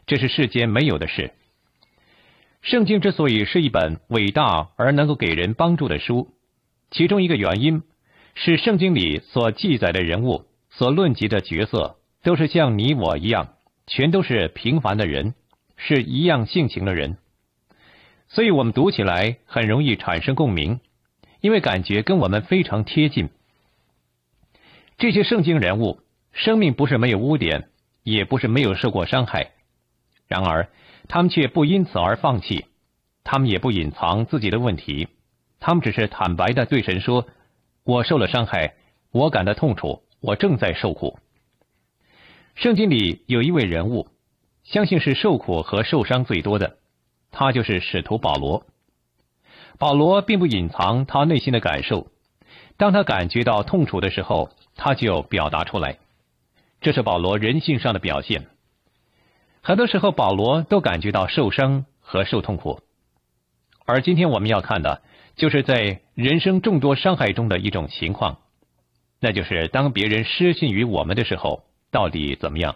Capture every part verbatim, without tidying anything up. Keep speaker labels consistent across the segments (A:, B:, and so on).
A: 这是世间没有的事。圣经之所以是一本伟大而能够给人帮助的书，其中一个原因是圣经里所记载的人物、所论及的角色，都是像你我一样，全都是平凡的人，是一样性情的人。所以我们读起来很容易产生共鸣，因为感觉跟我们非常贴近。这些圣经人物，生命不是没有污点，也不是没有受过伤害，然而他们却不因此而放弃，他们也不隐藏自己的问题，他们只是坦白地对神说，我受了伤害，我感到痛楚，我正在受苦。圣经里有一位人物，相信是受苦和受伤最多的，他就是使徒保罗。保罗并不隐藏他内心的感受，当他感觉到痛楚的时候，他就表达出来，这是保罗人性上的表现。很多时候保罗都感觉到受伤和受痛苦，而今天我们要看的就是在人生众多伤害中的一种情况，那就是当别人失信于我们的时候，到底怎么样？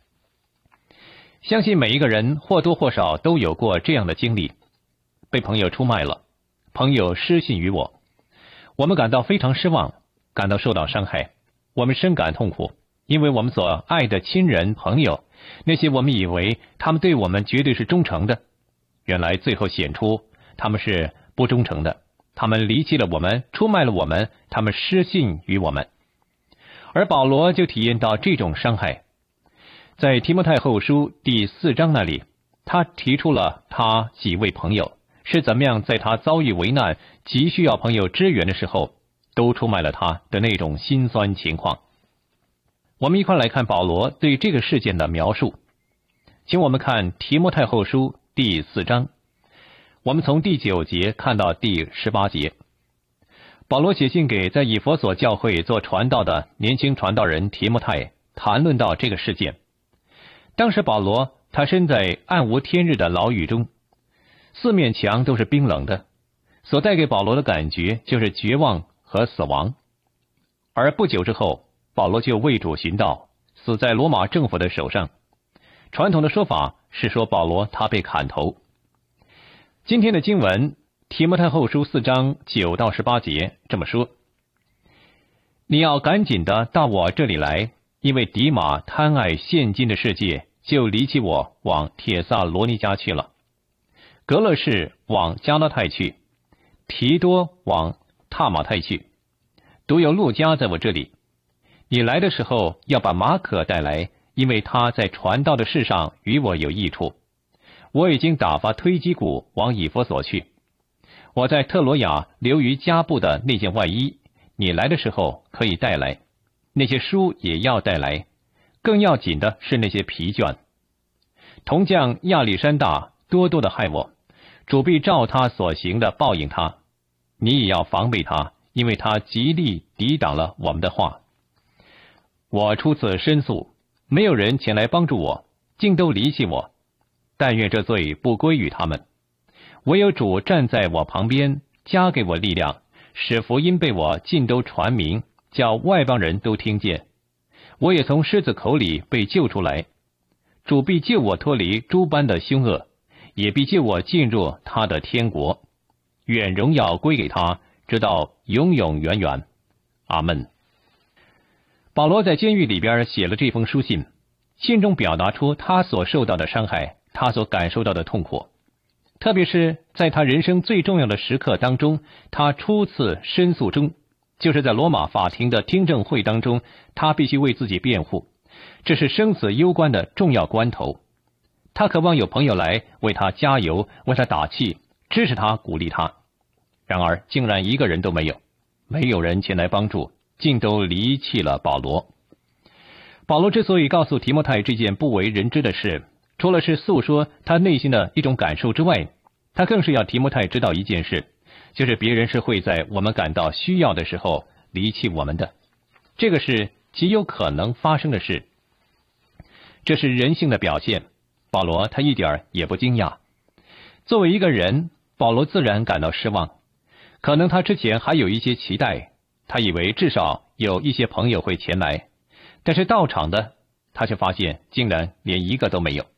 A: 相信每一个人或多或少都有过这样的经历，被朋友出卖了，朋友失信于我，我们感到非常失望，感到受到伤害，我们深感痛苦，因为我们所爱的亲人朋友，那些我们以为他们对我们绝对是忠诚的，原来最后显出他们是不忠诚的，他们离弃了我们，出卖了我们，他们失信于我们。而保罗就体验到这种伤害，在提摩太后书第四章那里，他提出了他几位朋友是怎么样在他遭遇危难急需要朋友支援的时候都出卖了他的那种心酸情况。我们一块来看保罗对这个事件的描述。请我们看提摩太后书第四章，我们从第九节看到第十八节。保罗写信给在以弗所教会做传道的年轻传道人提摩太，谈论到这个事件。当时保罗他身在暗无天日的牢狱中，四面墙都是冰冷的，所带给保罗的感觉就是绝望和死亡。而不久之后，保罗就为主寻道，死在罗马政府的手上。传统的说法是说保罗他被砍头。今天的经文提摩太后书四章九到十八节这么说：你要赶紧的到我这里来，因为迪马贪爱现今的世界，就离弃我，往帖撒罗尼迦去了。格勒士往加拉太去，提多往塔马太去，独有路加在我这里。你来的时候要把马可带来，因为他在传道的事上与我有益处。我已经打发推基古往以弗所去。我在特罗亚留于加布的那件外衣，你来的时候可以带来，那些书也要带来，更要紧的是那些皮卷。铜匠亚历山大多多的害我，主必照他所行的报应他。你也要防备他，因为他极力抵挡了我们的话。我初次申诉，没有人前来帮助我，竟都离弃我。但愿这罪不归于他们。唯有主站在我旁边，加给我力量，使福音被我尽都传明，叫外邦人都听见。我也从狮子口里被救出来。主必救我脱离诸般的凶恶，也必救我进入他的天国。愿荣耀归给他，直到永永远远。阿们。保罗在监狱里边写了这封书信，信中表达出他所受到的伤害，他所感受到的痛苦。特别是在他人生最重要的时刻当中，他初次申诉中，就是在罗马法庭的听证会当中，他必须为自己辩护，这是生死攸关的重要关头。他渴望有朋友来为他加油，为他打气，支持他，鼓励他。然而竟然一个人都没有，没有人前来帮助，竟都离弃了保罗。保罗之所以告诉提摩太这件不为人知的事，除了是诉说他内心的一种感受之外，他更是要提摩太知道一件事，就是别人是会在我们感到需要的时候离弃我们的，这个是极有可能发生的事。这是人性的表现，保罗他一点也不惊讶。作为一个人，保罗自然感到失望，可能他之前还有一些期待，他以为至少有一些朋友会前来，但是到场的他却发现竟然连一个都没有。